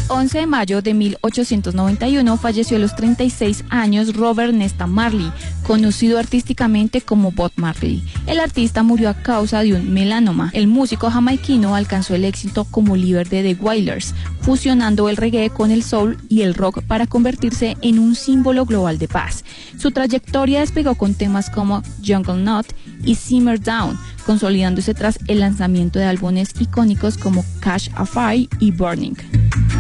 11 de mayo de 1891 falleció a los 36 años Robert Nesta Marley, conocido artísticamente como Bob Marley. El artista murió a causa de un melanoma. El músico jamaiquino alcanzó el éxito como líder de The Wailers, fusionando el reggae con el soul y el rock para convertirse en un símbolo global de paz. Su trayectoria despegó con temas como Jungle Knot y Simmer Down, consolidándose tras el lanzamiento de álbumes icónicos como Catch a Fire y Burning.